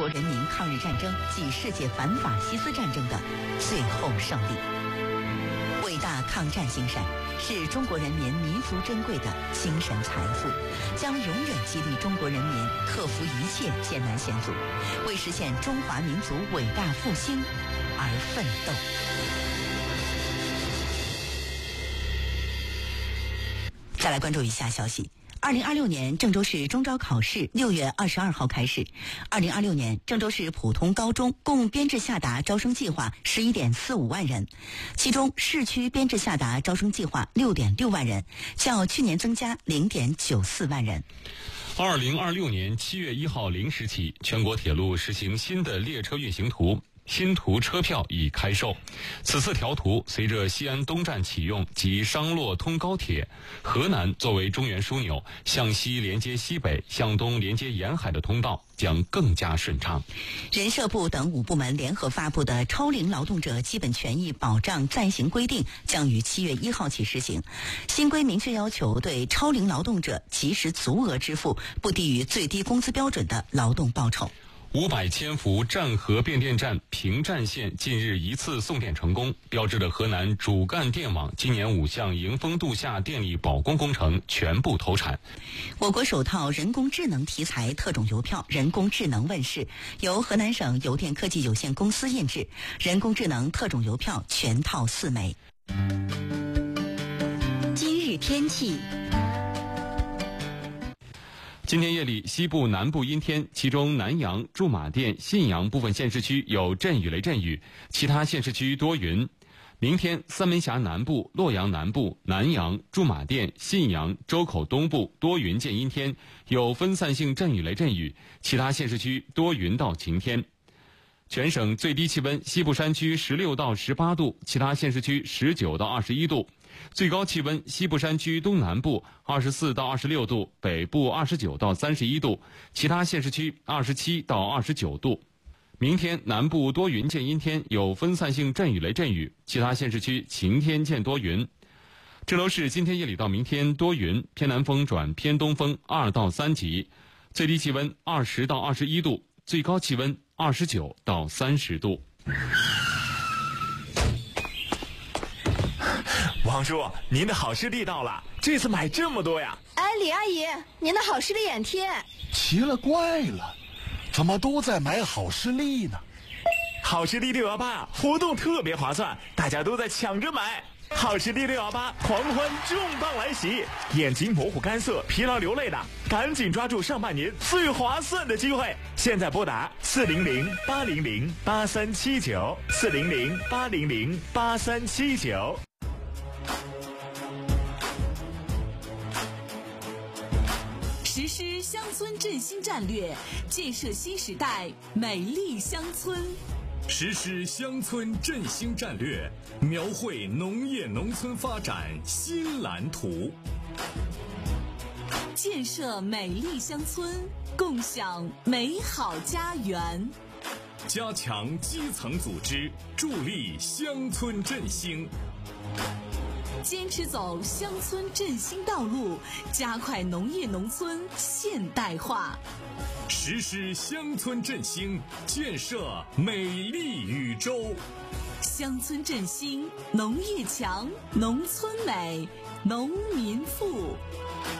国人民抗日战争暨世界反法西斯战争的最后胜利。伟大抗战精神是中国人民弥足珍贵的精神财富，将永远激励中国人民克服一切艰难险阻，为实现中华民族伟大复兴而奋斗。再来关注一下消息。2026年郑州市中招考试6月22号开始。2026年郑州市普通高中共编制下达招生计划11.45万人，其中市区编制下达招生计划6.6万人，较去年增加0.94万人。 2026年7月1号0时起，全国铁路实行新的列车运行图。新图车票已开售。此次调图随着西安东站启用及商洛通高铁，河南作为中原枢纽，向西连接西北，向东连接沿海的通道将更加顺畅。 人社部等5部门联合发布的超龄劳动者基本权益保障暂行规定将于7月1号起施行。新规明确要求对超龄劳动者及时足额支付不低于最低工资标准的劳动报酬。 500千伏占河变电站平占线近日一次送电成功，标志着河南主干电网今年5项迎峰度夏电力保供工程全部投产。 我国首套人工智能题材特种邮票人工智能问世，由河南省邮电科技有限公司印制，人工智能特种邮票全套4枚。今日天气。 今天夜里西部南部阴天，其中南阳、驻马店、信阳部分县市区有阵雨雷阵雨，其他县市区多云。明天三门峡南部、洛阳南部、南阳、驻马店、信阳、周口东部多云见阴天，有分散性阵雨雷阵雨，其他县市区多云到晴天。全省最低气温，西部山区16到18度，其他县市区19到21度。最高气温，西部山区东南部24到26度，北部29到31度，其他县市区27到29度。明天南部多云见阴天，有分散性阵雨雷阵雨，其他县市区晴天见多云。郑州市今天夜里到明天多云，偏南风转偏东风2到3级，最低气温20到21度，最高气温29到30度。 王叔，您的好视力到了，这次买这么多呀？ 哎，李阿姨，您的好视力眼贴。 奇了怪了，怎么都在买好视力呢？ 好视力618活动特别划算，大家都在抢着买。好视力618狂欢重磅来袭，眼睛模糊干涩、疲劳流泪的，赶紧抓住上半年最划算的机会！现在拨打400-800-8379 400-800-8379。 实施乡村振兴战略，建设新时代美丽乡村。 实施乡村振兴战略，描绘农业农村发展新蓝图。 建设美丽乡村，共享美好家园。 加强基层组织，助力乡村振兴。 坚持走乡村振兴道路，加快农业农村现代化。 实施乡村振兴，建设美丽宇宙。 乡村振兴，农业强，农村美，农民富。